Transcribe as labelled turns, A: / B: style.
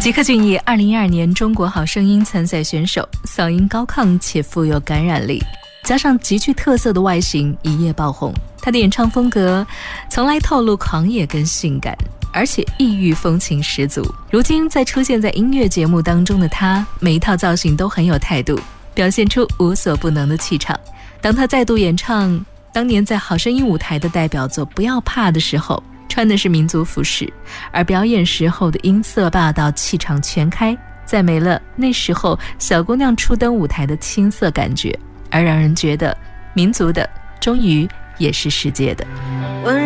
A: 吉克隽逸2012年中国好声音参赛选手，嗓音高亢且富有感染力，加上极具特色的外形，一夜爆红。他的演唱风格从来透露狂野跟性感，而且异域风情十足。如今在出现在音乐节目当中的他，每一套造型都很有态度，表现出无所不能的气场。当他再度演唱当年在好声音舞台的代表作《不要怕》的时候，穿的是民族服饰，而表演时候的音色霸道，气场全开，赞美了那时候小姑娘初登舞台的青涩感觉，而让人觉得民族的终于也是世界的。